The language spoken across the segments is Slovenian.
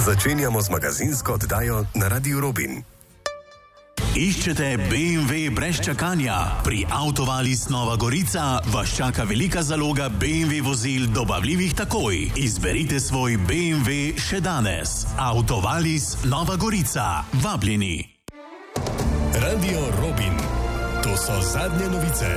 Začenjamo z magazinsko oddajo na Radiu Robin. Iščete BMW brez čakanja? Pri Autovalis Nova Gorica vas čaka velika zaloga BMW vozil dobavljivih takoj. Izberite svoj BMW še danes. Autovalis Nova Gorica. Vabljeni. Radio Robin. To so zadnje novice.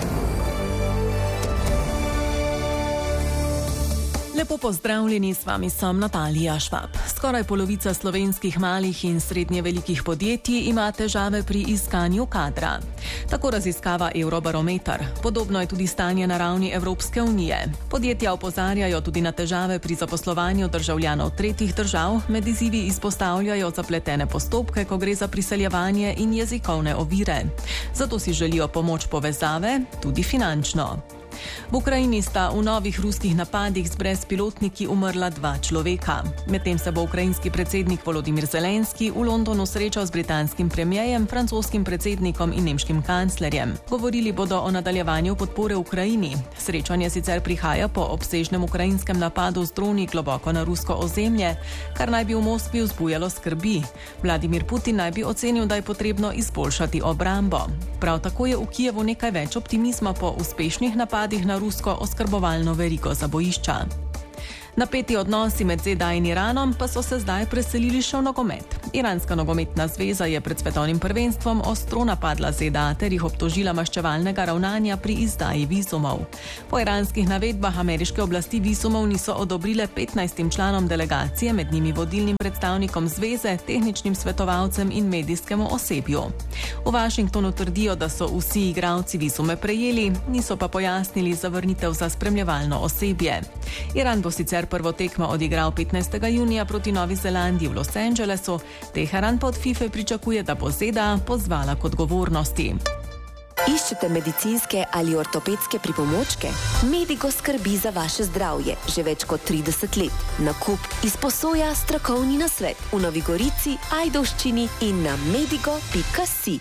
Lepo pozdravljeni, s vami sem Natalija Švab. Skoraj polovica slovenskih malih in srednje velikih podjetij ima težave pri iskanju kadra. Tako raziskava Eurobarometer. Podobno je tudi stanje na ravni Evropske unije. Podjetja opozarjajo tudi na težave pri zaposlovanju državljanov tretjih držav, med izzivi izpostavljajo zapletene postopke, ko gre za priseljevanje in jezikovne ovire. Zato si želijo pomoč povezave, tudi finančno. V Ukrajini sta v novih ruskih napadih z brezpilotniki umrla 2 človeka. Medtem se bo ukrajinski predsednik Volodimir Zelenski v Londonu srečal z britanskim premierjem, francoskim predsednikom in nemškim kanclerjem. Govorili bodo o nadaljevanju podpore Ukrajini. Srečanje sicer prihaja po obsežnem ukrajinskem napadu z droni globoko na rusko ozemlje, kar naj bi v Moskvi vzbujalo skrbi. Vladimir Putin naj bi ocenil, da je potrebno izboljšati obrambo. Prav tako je v Kijevu nekaj več optimizma po uspešnih napadih na rusko oskrbovalno verigo za bojišča. Napeti odnosi med ZDA in Iranom pa so se zdaj preselili še v nogomet. Iranska nogometna zveza je pred svetovnim prvenstvom ostro napadla ZDA ter jih obtožila maščevalnega ravnanja pri izdaji vizumov. Po iranskih navedbah ameriške oblasti vizumov niso odobrile 15 članom delegacije, med njimi vodilnim predstavnikom zveze, tehničnim svetovalcem in medijskemu osebju. V Washingtonu trdijo, da so vsi igralci vizume prejeli, niso pa pojasnili zavrnitev za spremljevalno osebje. Iran bo sicer prvo tekmo odigral 15. junija proti Novi Zelandiji v Los Angelesu, Teheran pa od FIFA pričakuje, da bo ZDA pozvala k odgovornosti. Iščete medicinske ali ortopedske pripomočke? Medigo skrbi za vaše zdravje že več kot 30 let. Nakup, izposoja, strokovni nasvet v Novi Gorici, Ajdovščini in na medigo.si.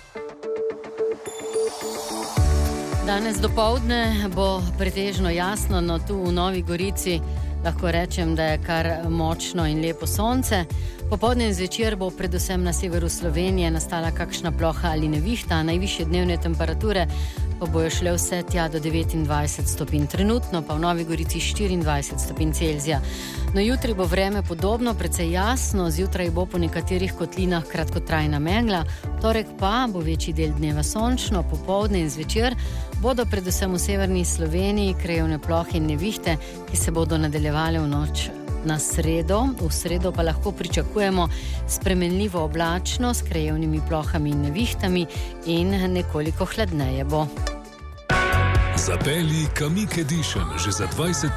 Danes dopoldne bo pretežno jasno, no tu v Novi Gorici lahko rečem, da je kar močno in lepo sonce. Popoldne in zvečer bo predvsem na severu Slovenije nastala kakšna ploha ali nevihta, najvišje dnevne temperature pa bojo šle vse tja do 29 stopinj. Trenutno pa v Novi Gorici 24 stopinj Celzija. No, jutri bo vreme podobno, precej jasno, zjutraj bo po nekaterih kotlinah kratkotrajna megla, torek pa bo večji del dneva sončno, popoldne in zvečer bodo predvsem v severni Sloveniji krajevne plohe in nevihte, ki se bodo nadaljevale v noč na sredo. V sredo pa lahko pričakujemo spremenljivo oblačno s krajevnimi plohami in nevihtami in nekoliko hladneje bo. Zapelji Kamiq Edition že za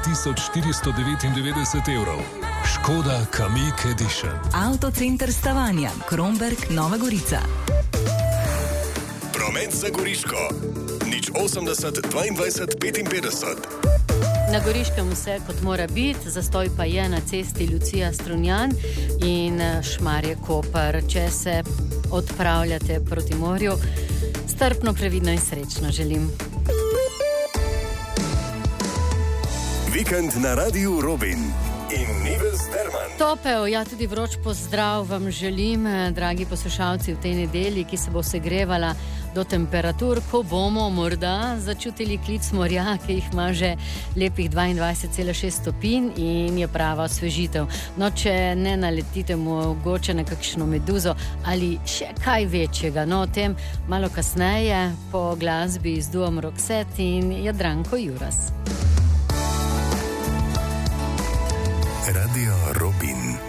20.499 €. Škoda Kamiq Edition. Avtocenter Stavanja, Kromberk, Nova Gorica. Promet za Goriško. 080 22 55. Na Goriškem vse kot mora biti, zastoj pa je na cesti Lucija Strunjan in Šmarje Koper. Če se odpravljate proti morju, strpno, previdno in srečno želim. Vikend na Radiu Robin in Nives Derman. Topel, ja tudi vroč pozdrav vam želim, dragi poslušalci, v tej nedelji, ki se bo segrevala do temperatur, ko bomo morda začutili klic morja, ki jih ima že lepih 22,6 stopinj in je prava osvežitev. No, če ne naletite mogoče na kakšno meduzo ali še kaj večjega, no o tem malo kasneje po glasbi z duom Roxette in Jadranko Juras. Radio Robin.